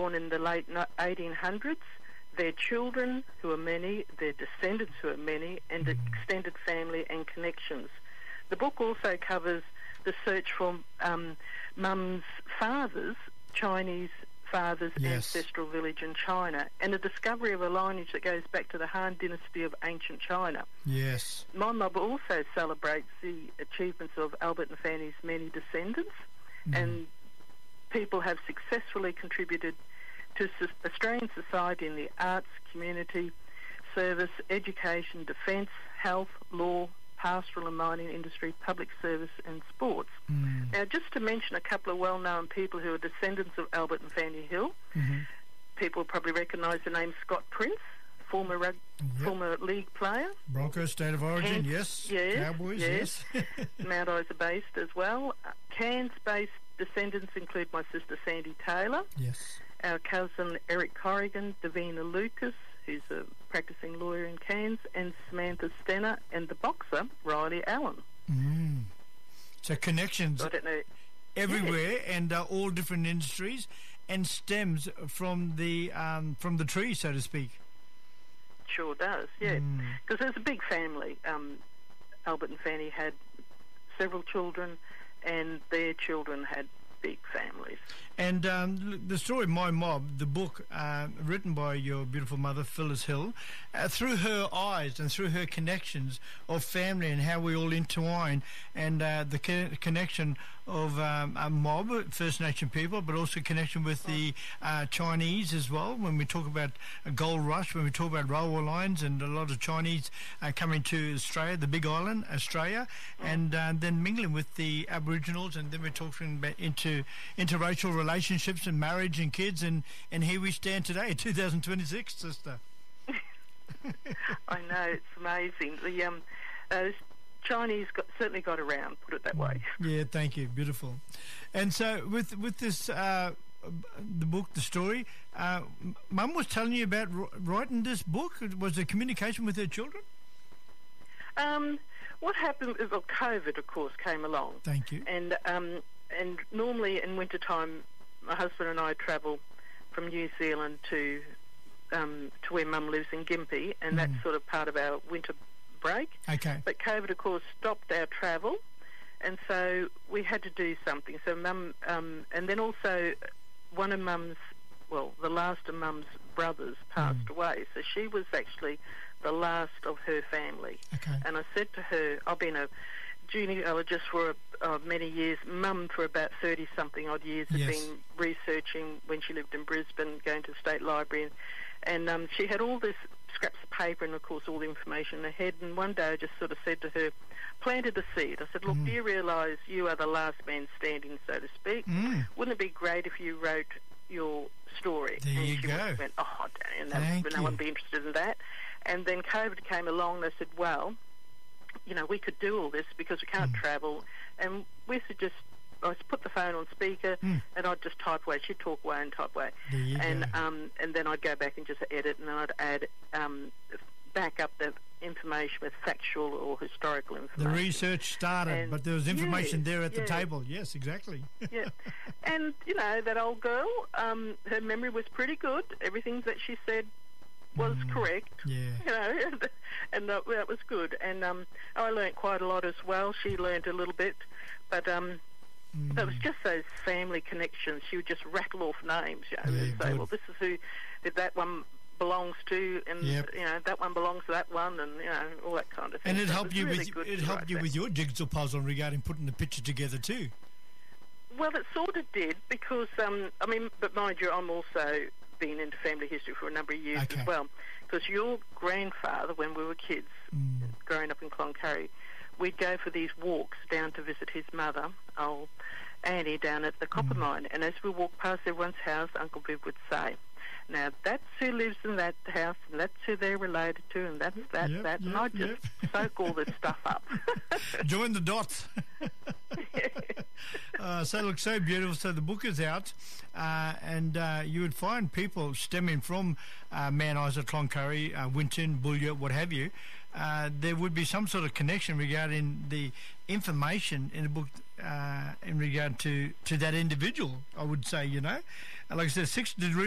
born in the late 1800s, their children, who are many, their descendants, who are many, and extended family and connections. The book also covers the search for Mum's father's, Chinese father's ancestral village in China, and the discovery of a lineage that goes back to the Han Dynasty of ancient China. Yes. My Mob also celebrates the achievements of Albert and Fanny's many descendants, and people have successfully contributed to Australian society in the arts, community, service, education, defence, health, law, pastoral and mining industry, public service and sports. Now, just to mention a couple of well-known people who are descendants of Albert and Fanny Hill, people probably recognise the name Scott Prince, former league player. Broncos, state of origin, yes. Cowboys, yes. Mount Isa-based as well. Cairns-based descendants include my sister Sandy Taylor. Yes. Our cousin Eric Corrigan, Davina Lucas, who's a practicing lawyer in Cairns, and Samantha Stenner, and the boxer Riley Allen. So connections everywhere, and all different industries, and stems from the tree, so to speak. Sure does, yeah. Because there's a big family. Albert and Fanny had several children, and their children had big families. And the story My Mob, the book written by your beautiful mother, Phyllis Hill, through her eyes and through her connections of family and how we all intertwine, and the connection of a mob, First Nation people, but also connection with the Chinese as well. When we talk about a gold rush, when we talk about railway lines, and a lot of Chinese coming to Australia, the Big Island, Australia, and then mingling with the Aboriginals, and then we're talking about interracial relationships and marriage and kids, and here we stand today, 2026, sister. I know, it's amazing. The Chinese certainly got around, put it that way. Yeah, thank you, beautiful. And so with this, the book, the story, Mum was telling you about writing this book. Was there communication with her children? What happened is, well, COVID, of course, came along. Thank you. And normally in wintertime, my husband and I travel from New Zealand to where Mum lives in Gympie, and that's sort of part of our winter break. Okay. But COVID, of course, stopped our travel, and so we had to do something. So Mum, and then also one of Mum's, well, the last of Mum's brothers passed away, so she was actually the last of her family. Okay. And I said to her, I've been a genealogist for many years. Mum, for about 30-something odd years, had been researching when she lived in Brisbane, going to the State Library, and she had all this scraps of paper and, of course, all the information in her head. And one day I just sort of said to her, planted a seed. I said, look, do you realise you are the last man standing, so to speak? Wouldn't it be great if you wrote your story? There and you she go. Went, oh, no one would be interested in that. And then COVID came along, and I said, well, you know, we could do all this because we can't travel, and we should just, I put the phone on speaker, and I'd just type away. She'd talk away and type away, and then I'd go back and just edit, and then I'd add, back up the information with factual or historical information. The research started, but there was information there at the table. Yes, exactly. And you know, that old girl, her memory was pretty good. Everything that she said was correct, you know, and that was good. And I learnt quite a lot as well. She learnt a little bit, but it was just those family connections. She would just rattle off names, you know, and say, well, this is who that one belongs to, and you know, that one belongs to that one, and you know, all that kind of thing. And it helped you with your jigsaw puzzle regarding putting the picture together too. Well, it sort of did, because I mean, but mind you, I'm also been into family history for a number of years as well, because your grandfather, when we were kids, growing up in Cloncurry, we'd go for these walks down to visit his mother, old Annie, down at the copper mine, and as we walked past everyone's house, Uncle Viv would say, now that's who lives in that house, and that's who they're related to, and that's that, and I'd just soak all this stuff up. Join the dots. So it looks so beautiful. So the book is out, and you would find people stemming from Mount Isa, Cloncurry, Winton, Boulia, what have you. There would be some sort of connection regarding the information in the book in regard to that individual, I would say, you know. Like I said, 6 degrees